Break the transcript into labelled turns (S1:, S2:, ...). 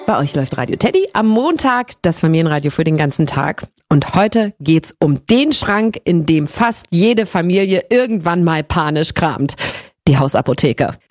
S1: Bei euch läuft Radio Teddy am Montag, das Familienradio für den ganzen Tag. Und heute geht's um den Schrank, in dem fast jede Familie irgendwann mal panisch kramt. Die Hausapotheke.